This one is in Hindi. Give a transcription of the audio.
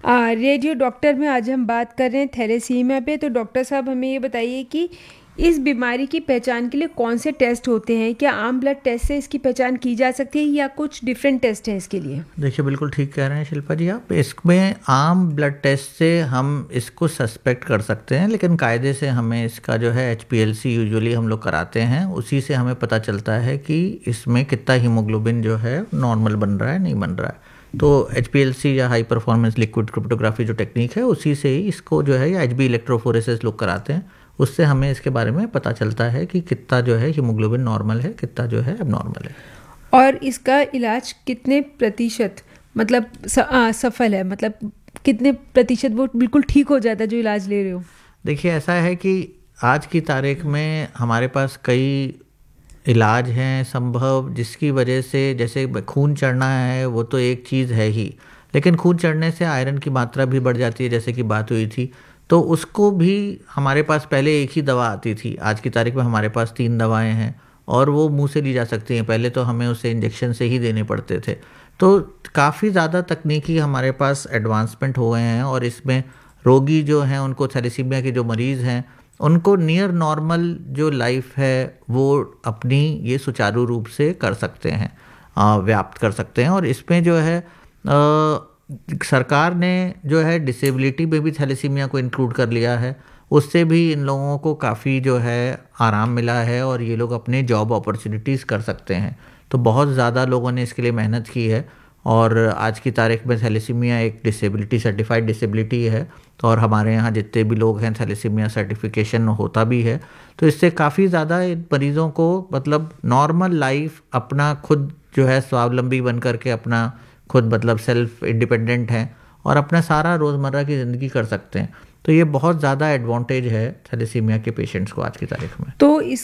रेडियो डॉक्टर में आज हम बात कर रहे हैं थैलेसीमिया पे। तो डॉक्टर साहब हमें ये बताइए कि इस बीमारी की पहचान के लिए कौन से टेस्ट होते हैं? क्या आम ब्लड टेस्ट से इसकी पहचान की जा सकती है या कुछ डिफरेंट टेस्ट हैं इसके लिए? देखिए, बिल्कुल ठीक कह रहे हैं शिल्पा जी आप। इसमें आम ब्लड टेस्ट से हम इसको सस्पेक्ट कर सकते हैं, लेकिन कायदे से हमें इसका जो है HPLC यूजुअली हम लोग कराते हैं। उसी से हमें पता चलता है कि इसमें कितना हीमोग्लोबिन जो है नॉर्मल बन रहा है, नहीं बन रहा है। तो HPLC या हाई परफॉर्मेंस लिक्विड क्रिप्टोग्राफी जो टेक्निक है, उसी से ही इसको जो है, या HB इलेक्ट्रोफोरेसिस लोग कराते हैं, उससे हमें इसके बारे में पता चलता है कि कितना जो है हीमोग्लोबिन नॉर्मल है, कितना जो है एबनॉर्मल है। और इसका इलाज कितने प्रतिशत मतलब सफल है? मतलब कितने प्रतिशत वो बिल्कुल ठीक हो जाता है जो इलाज ले रहे हो? देखिए, ऐसा है कि आज की तारीख में हमारे पास कई इलाज हैं संभव, जिसकी वजह से, जैसे खून चढ़ना है वो तो एक चीज़ है ही, लेकिन खून चढ़ने से आयरन की मात्रा भी बढ़ जाती है, जैसे कि बात हुई थी। तो उसको भी हमारे पास पहले एक ही दवा आती थी, आज की तारीख में हमारे पास 3 दवाएं हैं और वो मुंह से ली जा सकती हैं। पहले तो हमें उसे इंजेक्शन से ही देने पड़ते थे। तो काफ़ी ज़्यादा तकनीकी हमारे पास एडवांसमेंट हो गए हैं और इसमें रोगी जो हैं, उनको थैलेसीमिया के जो मरीज़ हैं, उनको नियर नॉर्मल जो लाइफ है वो अपनी ये सुचारू रूप से कर सकते हैं, व्याप्त कर सकते हैं। और इसमें जो है सरकार ने जो है डिसेबिलिटी में भी थैलेसीमिया को इंक्लूड कर लिया है। उससे भी इन लोगों को काफ़ी जो है आराम मिला है और ये लोग अपने जॉब अपॉर्चुनिटीज़ कर सकते हैं। तो बहुत ज़्यादा लोगों ने इसके लिए मेहनत की है और आज की तारीख में थैलेसीमिया एक डिसेबिलिटी, सर्टिफाइड डिसेबिलिटी है। और हमारे यहाँ जितने भी लोग हैं, थैलेसीमिया सर्टिफिकेशन होता भी है। तो इससे काफ़ी ज़्यादा इन मरीज़ों को मतलब नॉर्मल लाइफ, अपना खुद जो है स्वावलंबी बन करके अपना खुद मतलब सेल्फ इंडिपेंडेंट हैं और अपना सारा रोज़मर्रा की ज़िंदगी कर सकते हैं। तो ये बहुत ज़्यादा एडवांटेज है थैलेसीमिया के पेशेंट्स को आज की तारीख में। तो